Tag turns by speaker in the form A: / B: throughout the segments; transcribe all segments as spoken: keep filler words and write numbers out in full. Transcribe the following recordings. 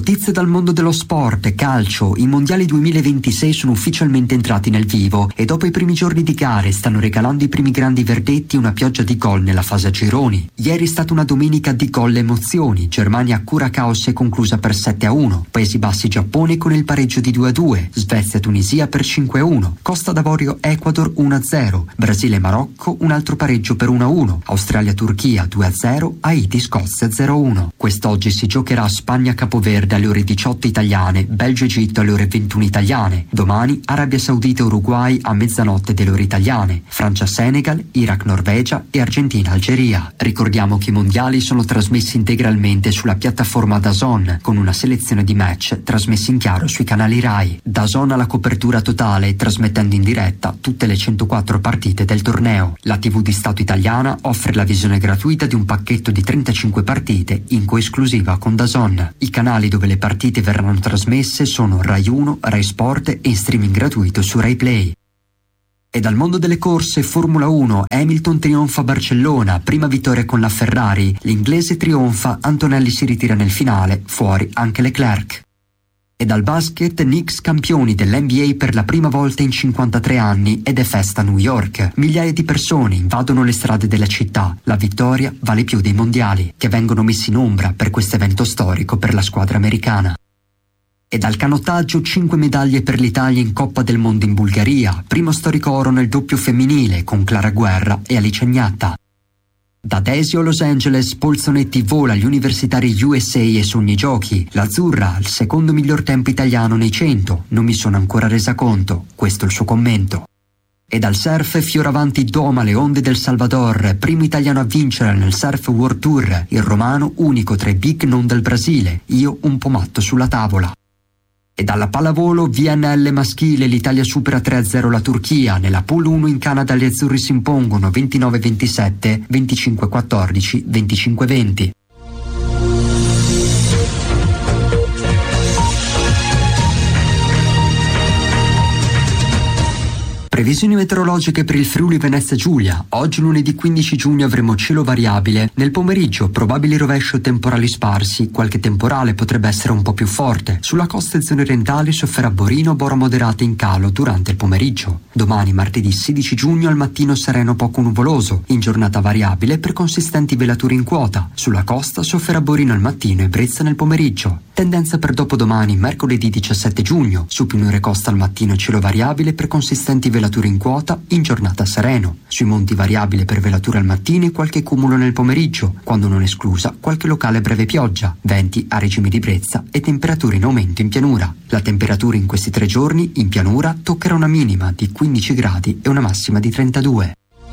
A: Notizie dal mondo dello sport, calcio. I mondiali duemilaventisei sono ufficialmente entrati nel vivo e dopo i primi giorni di gare stanno regalando i primi grandi verdetti e una pioggia di gol nella fase a gironi. Ieri è stata una domenica di gol e emozioni. Germania Curacao si è conclusa per sette a uno, Paesi Bassi Giappone con il pareggio di due a due, Svezia Tunisia per cinque a uno, Costa d'Avorio Ecuador uno a zero, Brasile Marocco un altro pareggio per uno a uno, Australia Turchia due a zero, Haiti Scozia zero a uno. Quest'oggi si giocherà Spagna Capoverde alle ore diciotto italiane, Belgio Egitto alle ore ventuno italiane, domani Arabia Saudita Uruguay a mezzanotte delle ore italiane, Francia Senegal, Iraq Norvegia e Argentina Algeria. Ricordiamo che i mondiali sono trasmessi integralmente sulla piattaforma DAZN con una selezione di match trasmessi in chiaro sui canali Rai. DAZN ha la copertura totale trasmettendo in diretta tutte le centoquattro partite del torneo. La tivù di Stato italiana offre la visione gratuita di un pacchetto di trentacinque partite in coesclusiva con DAZN. I canali dove le partite verranno trasmesse sono Rai uno, Rai Sport e in streaming gratuito su Rai Play. E dal mondo delle corse, Formula uno, Hamilton trionfa a Barcellona, prima vittoria con la Ferrari, l'inglese trionfa, Antonelli si ritira nel finale, fuori anche Leclerc. E dal basket, Knicks campioni dell'N B A per la prima volta in cinquantatré anni ed è festa a New York. Migliaia di persone invadono le strade della città. La vittoria vale più dei mondiali, che vengono messi in ombra per questo evento storico per la squadra americana. E dal canottaggio cinque medaglie per l'Italia in Coppa del Mondo in Bulgaria, primo storico oro nel doppio femminile con Clara Guerra e Alice Agnatta. Da Desio a Los Angeles, Polzonetti vola agli universitari U S A e sogna i giochi. L'Azzurra, il secondo miglior tempo italiano nei cento, non mi sono ancora resa conto, questo è il suo commento. E dal surf, Fioravanti doma le onde del Salvador, primo italiano a vincere nel Surf World Tour, il romano unico tra i big non del Brasile, io un po' matto sulla tavola. E dalla pallavolo V N L maschile l'Italia supera tre a zero la Turchia, nella pool uno in Canada gli azzurri si impongono ventinove ventisette, venticinque quattordici, venticinque venti. Previsioni meteorologiche per il Friuli Venezia Giulia. Oggi lunedì quindici giugno avremo cielo variabile. Nel pomeriggio probabili rovesci o temporali sparsi. Qualche temporale potrebbe essere un po' più forte. Sulla costa e zone orientali sofferà Borino, Bora moderate in calo durante il pomeriggio. Domani martedì sedici giugno al mattino sereno poco nuvoloso. In giornata variabile per consistenti velature in quota. Sulla costa sofferà Borino al mattino e Brezza nel pomeriggio. Tendenza per dopodomani mercoledì diciassette giugno. Su Pianure Costa al mattino cielo variabile per consistenti velature in quota, in giornata sereno. Sui monti variabile per velature al mattino e qualche cumulo nel pomeriggio, quando non esclusa qualche locale breve pioggia, venti a regime di brezza e temperature in aumento in pianura. La temperatura in questi tre giorni in pianura toccherà una minima di quindici gradi e una massima di trentadue.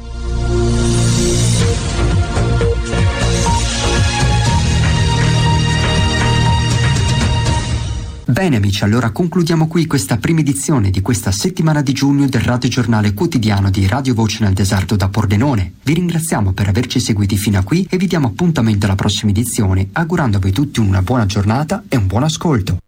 A: Bene amici, allora concludiamo qui questa prima edizione di questa settimana di giugno del radiogiornale quotidiano di Radio Voce nel Deserto da Pordenone. Vi ringraziamo per averci seguiti fino a qui e vi diamo appuntamento alla prossima edizione, augurando a voi tutti una buona giornata e un buon ascolto.